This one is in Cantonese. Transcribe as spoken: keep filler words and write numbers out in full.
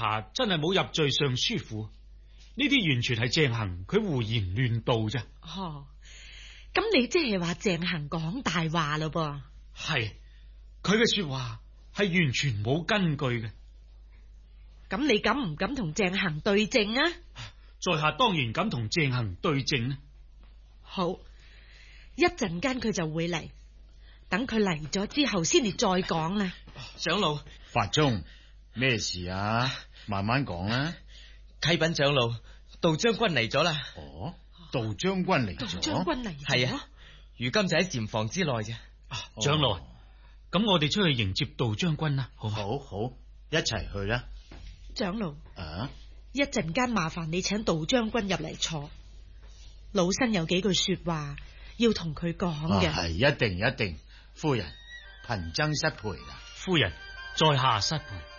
下真係冇入罪上書府，呢啲完全係鄭恒佢胡言亂道啫。 哦，咁你即係話鄭恒講大話咯噃？ 係，佢嘅說話係完全冇根據嘅。 咁你敢唔敢同鄭恒對證啊？ 在下當然敢同鄭恒對證呢。 好，一陣間佢就會嚟，等佢嚟咗之後先至再講啦。 長老， 法宗，咩事啊？慢慢講啦。 啟稟長老，杜將軍嚟咗啦。 哦，杜將軍嚟咗。 杜將軍嚟咗。 係啊，如今就喺禪房之內啫。 啊，長老，咁、哦、我哋出去迎接杜將軍啦，好嗎？ 好好，一齊去啦。 長老， 啊， 一陣間麻煩你請杜將軍入嚟坐，老身有幾句說話要同佢講嘅。 係、啊、一定一定，夫人貧僧失陪啦。 夫人，在下失陪。